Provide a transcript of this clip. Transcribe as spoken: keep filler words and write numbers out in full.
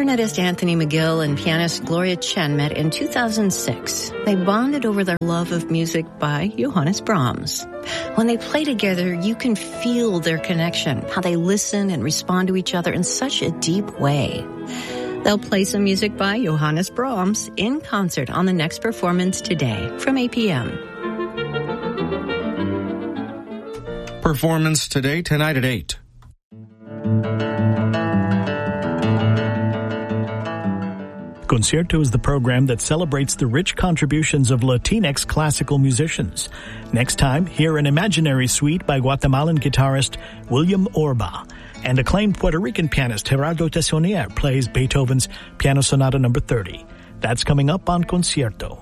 Clarinetist Anthony McGill and pianist Gloria Chen met in two thousand six. They bonded over their love of music by Johannes Brahms. When they play together, you can feel their connection, how they listen and respond to each other in such a deep way. They'll play some music by Johannes Brahms in concert on the next performance today from eight p.m. Performance today, tonight at eight. Concierto is the program that celebrates the rich contributions of Latinx classical musicians. Next time, hear an imaginary suite by Guatemalan guitarist William Orba. And acclaimed Puerto Rican pianist Gerardo Tessonier plays Beethoven's Piano Sonata number thirty. That's coming up on Concierto.